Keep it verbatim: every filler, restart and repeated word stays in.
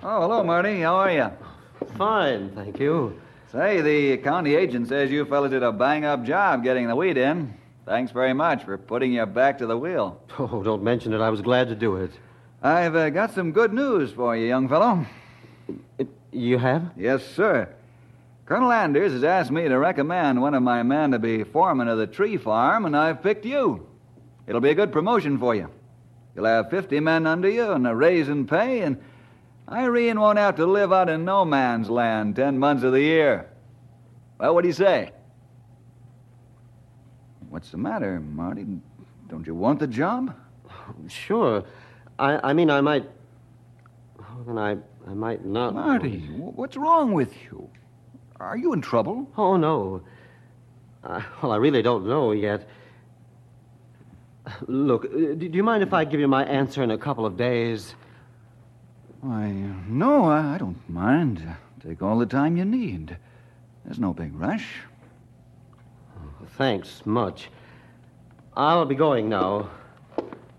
Oh, hello, Marty. How are you? Fine, thank you. Say, the county agent says you fellas did a bang-up job getting the wheat in. Thanks very much for putting your back to the wheel. Oh, don't mention it. I was glad to do it. I've uh, got some good news for you, young fellow. It, you have? Yes, sir. Colonel Anders has asked me to recommend one of my men to be foreman of the tree farm, and I've picked you. It'll be a good promotion for you. You'll have fifty men under you and a raise in pay, and Irene won't have to live out in no man's land ten months of the year. Well, what do you say? What's the matter, Marty? Don't you want the job? Sure. I, I mean, I might... Oh, then I, I might not... Marty, what's wrong with you? Are you in trouble? Oh, no. Uh, well, I really don't know yet. Look, uh, do you mind if I give you my answer in a couple of days? Why, no, I don't mind. Take all the time you need. There's no big rush. Thanks much. I'll be going now.